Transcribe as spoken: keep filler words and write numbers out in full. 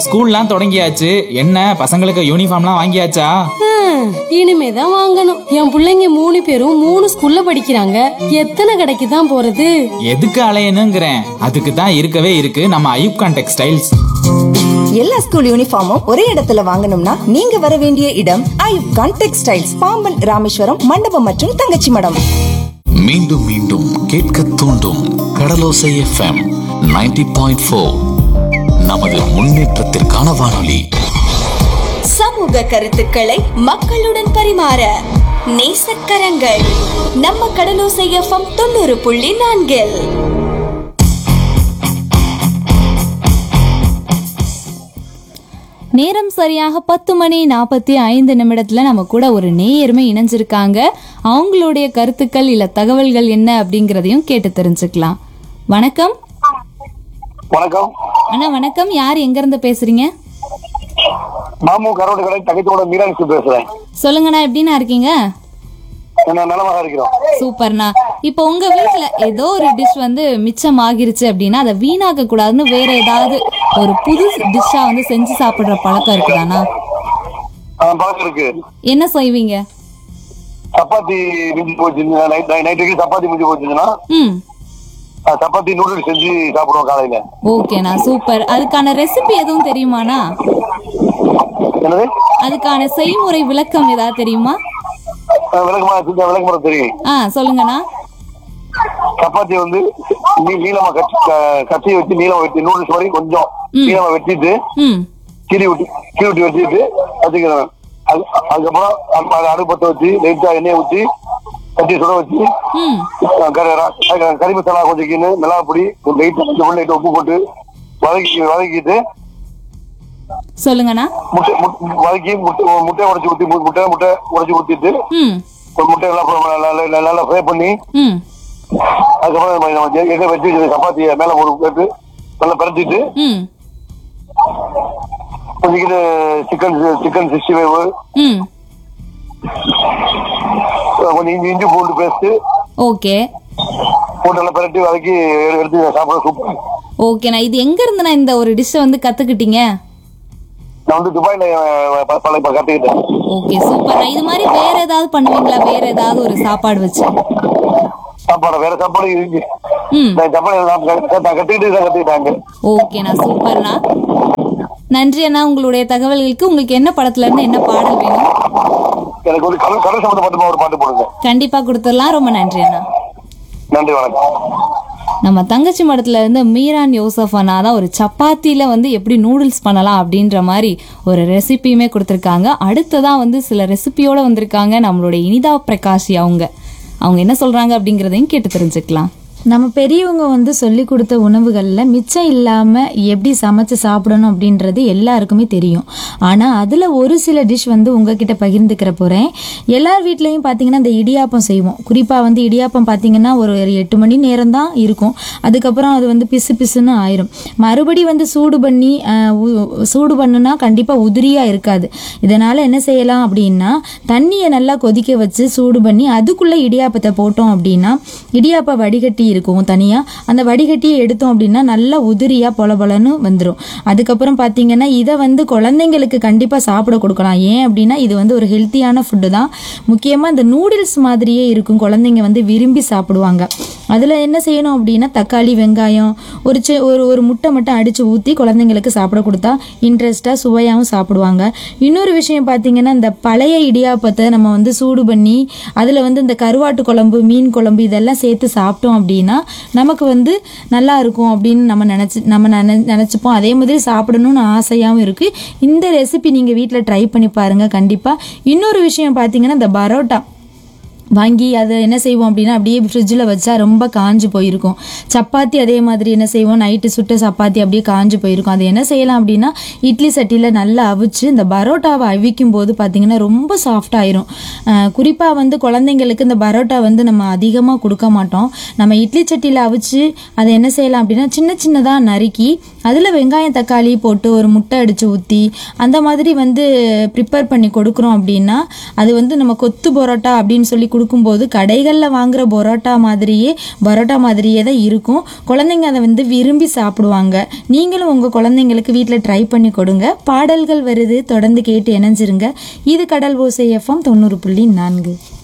ஸ்கூல்லாம் தொடங்கியாச்சு. என்ன பசங்களுக்கு யூனிஃபார்ம்லாம் வாங்கியாச்சா? இனிமேதான் வாங்கணும். என் பிள்ளைங்க மூணு பேரும் மூணு ஸ்கூல்ல படிக்கிறாங்க. எத்தனை கடைக்கு தான் போறது? எதுக்கு அலையணுங்கிறேன். அதுக்கு தான் இருக்கவே இருக்கு நம்ம ஐயூப் கான் டெக்ஸ்டைல்ஸ். எல்லா ஸ்கூல் யூனிஃபார்மும் ஒரே இடத்துல வாங்கணும்னா நீங்க வர வேண்டிய இடம் ஐயூப் கான் டெக்ஸ்டைல்ஸ், பாம்பன், ராமேஸ்வரம், மண்டபம் மற்றும் தங்கச்சி மடம். மீண்டும் மீண்டும் கேட்க தூண்டும் கடலோசை எஃப்எம் நைன்டி பாயிண்ட் ஃபோர். நமது முன்னேற்றத்திற்கான வானொலி. சமூக கருத்துக்களை மக்களுடன் பரிமாற நேசக்கரங்கள் நம்ம கடலோசை எஃப்எம் தொண்ணூறு புள்ளி நான்கில். நேரம் சரியாக பத்து மணி நாற்பத்தி ஐந்து நிமிடத்துல நம்ம கூட ஒரு நேயருமே இணைஞ்சிருக்காங்க. அவங்களுடைய கருத்துக்கள் இல்ல தகவல்கள் என்ன அப்படிங்கறதையும் கேட்டு தெரிஞ்சுக்கலாம். வணக்கம். வணக்கம் அண்ணா. வணக்கம். யார் எங்க இருந்து பேசுறீங்க? மாமு கரோடு கடை தகத்தோட மீராட்சி பேசுறேன். சொல்லுங்கண்ணா, எப்படின்னா இருக்கீங்க? நலமாக இருக்கிறோம். சூப்பர்ண்ணா. இப்போ உங்க வீட்டுல ஏதோ ஒரு டிஷ் வந்து மிச்சம் ஆகிருச்சு அப்படின்னா அதை வீணாக்க கூடாதுன்னு வேற ஏதாவது ஒரு புது டிஷ்ஷா வந்து செஞ்சு சாப்பிடுற பழக்கம் இருக்குதாண்ணா? பழக்கம் இருக்கு. என்ன செய்வீங்க? சப்பாத்தி மிஞ்சி போச்சு, நைட்டுக்கு சப்பாத்தி மிஞ்சி போச்சுன்னா ம் சப்பாத்தி நூடுல்ஸ் செஞ்சு சாப்பிடுவோம் காலையில. ஓகேண்ணா, சூப்பர். அதுக்கான ரெசிபி எதுவும் தெரியுமாண்ணா? என்னது? அதுக்கான செய்முறை விளக்கம் ஏதாவது தெரியுமா? விளக்கமா விளக்கமா தெரியும். ஆ சொல்லுங்கண்ணா. சப்பாத்தி வந்து நீளமா கட்சி வச்சு நீளமா வெட்டி நூடுல்ஸ் மாதிரி கொஞ்சம் நீளமா வெட்டிட்டு கீரி விட்டு கீரி விட்டு வெட்டிட்டு வச்சுக்கிறேன். அதுக்கப்புறம் அடுப்பு பத்த வச்சு லைட்டா எண்ணெயை ஊற்றி கட்டி சுட வச்சு கறி மசாலா கொஞ்சம் கீழே மிளகா பொடி லைட்டா லைட்டா உப்பு போட்டு வதக்கி வதக்கிட்டு சொல்லுங்கண்ணா. முட்டை வதக்கி முட்டை முட்டையை உடச்சி ஊற்றி முட்டை முட்டை உடச்சி ஊற்றிட்டு முட்டை நல்லா நல்லா ஃப்ரை பண்ணி அதுக்கப்புறம் எங்க வச்சு சப்பாத்தியை மேல ஒரு போட்டு நல்லா பரட்டிட்டு கொஞ்சம் சிக்கன் சிக்கன் சிக்ஸ்டி ஃபைவ் கொஞ்சம் இஞ்சி இஞ்சி பூண்டு பேஸ்ட் ஓகே போட்டு நல்லா பரட்டி வதக்கி எடுத்து சாப்பிட சூப்பர். ஓகேண்ணா. இது எங்க இருந்துண்ணா இந்த ஒரு டிஷ் வந்து கத்துக்கிட்டீங்க? நான் வந்து துபாயில கத்துக்கிட்டேன். Okay, super. இது மாதிரி வேற ஏதாவது பண்ணுவீங்களா? வேற ஏதாவது ஒரு சாப்பாடு வச்சு? சாப்பாடு வேற சாப்பாடு இருக்கு. கத்துக்கிட்டாங்க. ஓகேண்ணா, சூப்பர்ண்ணா. நன்றி அண்ணா உங்களுடைய தகவல்களுக்கு. உங்களுக்கு என்ன படத்துல இருந்து என்ன பாடல் வேணும்? எனக்கு ஒரு கடல் சம்பந்தப்பட்ட ஒரு பாட்டு போடுங்க. கண்டிப்பா கொடுத்துடலாம். ரொம்ப நன்றி அண்ணா. நன்றி, வணக்கம். நம்ம தங்கச்சி மடத்துல இருந்து மீரான் யோசப் அண்ணா தான் ஒரு சப்பாத்தியில வந்து எப்படி நூடுல்ஸ் பண்ணலாம் அப்படின்ற மாதிரி ஒரு ரெசிபியுமே கொடுத்துருக்காங்க. அடுத்ததான் வந்து சில ரெசிபியோட வந்திருக்காங்க நம்மளுடைய இனிதா பிரகாஷ். அவங்க அவங்க என்ன சொல்றாங்க அப்படிங்கறதையும் கேட்டு தெரிஞ்சுக்கலாம். நம்ம பெரியவங்க வந்து சொல்லி கொடுத்த உணவுகளில் மிச்சம் இல்லாமல் எப்படி சமைச்சு சாப்பிடணும் அப்படின்றது எல்லாருக்குமே தெரியும். ஆனால் அதில் ஒரு சில டிஷ் வந்து உங்ககிட்ட பகிர்ந்துக்கிற போகிறேன். எல்லார் வீட்லேயும் பார்த்தீங்கன்னா இந்த இடியாப்பம் செய்வோம். குறிப்பாக வந்து இடியாப்பம் பார்த்தீங்கன்னா ஒரு எட்டு மணி நேரம் தான் இருக்கும். அதுக்கப்புறம் அது வந்து பிசு பிசுன்னு ஆயிரும். மறுபடி வந்து சூடு பண்ணி சூடு பண்ணுனா கண்டிப்பாக உதிரியாக இருக்காது. இதனால் என்ன செய்யலாம் அப்படின்னா தண்ணியை நல்லா கொதிக்க வச்சு சூடு பண்ணி அதுக்குள்ளே இடியாப்பத்தை போட்டோம் அப்படின்னா இடியாப்ப வடிகட்டி இருக்கும் தனியா. அந்த வடிகட்டியை எடுத்தோம் அப்படின்னா நல்லா உதிரியா பொல பொலன்னு வந்துடும். அதுக்கப்புறம் பாத்தீங்கன்னா இதை வந்து குழந்தைங்களுக்கு கண்டிப்பா சாப்பிட கொடுக்கலாம். ஏன் அப்படின்னா இது வந்து ஒரு ஹெல்த்தியான ஃபுட்டு தான். முக்கியமா இந்த நூடுல்ஸ் மாதிரியே இருக்கும். குழந்தைங்க வந்து விரும்பி சாப்பிடுவாங்க. அதுல என்ன செய்யணும் அப்படின்னா தக்காளி வெங்காயம் ஒரு ஒரு ஒரு முட்டை மட்டும் அடிச்சு ஊற்றி குழந்தைங்களுக்கு சாப்பிட கொடுத்தா இன்ட்ரெஸ்டா சுவையாகவும் சாப்பிடுவாங்க. இன்னொரு விஷயம் பார்த்தீங்கன்னா இந்த பழைய இடியாப்பத்தை நம்ம வந்து சூடு பண்ணி அதில் வந்து இந்த கருவாட்டு குழம்பு மீன் குழம்பு இதெல்லாம் சேர்த்து சாப்பிட்டோம் அப்படின்னா நமக்கு வந்து நல்லா இருக்கும் அப்படின்னு நம்ம நினச்சி நம்ம நினை நினச்சிப்போம். அதே மாதிரி சாப்பிடணும்னு ஆசையாகவும் இருக்குது. இந்த ரெசிபி நீங்கள் வீட்டில் ட்ரை பண்ணி பாருங்கள் கண்டிப்பாக. இன்னொரு விஷயம் பார்த்தீங்கன்னா இந்த பரோட்டா வாங்கி அதை என்ன செய்வோம் அப்படின்னா அப்படியே ஃப்ரிட்ஜில் வச்சா ரொம்ப காஞ்சு போயிருக்கும். சப்பாத்தி அதே மாதிரி என்ன செய்வோம், நைட்டு சுட்ட சப்பாத்தி அப்படியே காஞ்சு போயிருக்கும். அது என்ன செய்யலாம் அப்படின்னா இட்லி சட்டியில் நல்லா அவிச்சு இந்த பரோட்டாவை அவிக்கும் போது பார்த்தீங்கன்னா ரொம்ப சாஃப்ட் ஆயிரும். குறிப்பாக வந்து குழந்தைங்களுக்கு இந்த பரோட்டா வந்து நம்ம அதிகமாக கொடுக்க மாட்டோம். நம்ம இட்லி சட்டியில் அவிச்சு அதை என்ன செய்யலாம் அப்படின்னா சின்ன சின்னதாக நறுக்கி அதில் வெங்காயம் தக்காளி போட்டு ஒரு முட்டை அடித்து ஊற்றி அந்த மாதிரி வந்து ப்ரிப்பேர் பண்ணி கொடுக்குறோம் அப்படின்னா அது வந்து நம்ம கொத்து பரோட்டா அப்படின்னு சொல்லி கொடுக்கும்போது கடைகளில் வாங்குற பரோட்டா மாதிரியே பரோட்டா மாதிரியே தான் இருக்கும். குழந்தைங்க அதை வந்து விரும்பி சாப்பிடுவாங்க. நீங்களும் உங்கள் குழந்தைங்களுக்கு வீட்டில் ட்ரை பண்ணி கொடுங்க. பாடல்கள் வருது, தொடர்ந்து கேட்டு இணைஞ்சிருங்க. இது கடல் ஓசை எஃப்எம் தொண்ணூறு புள்ளி நான்கு.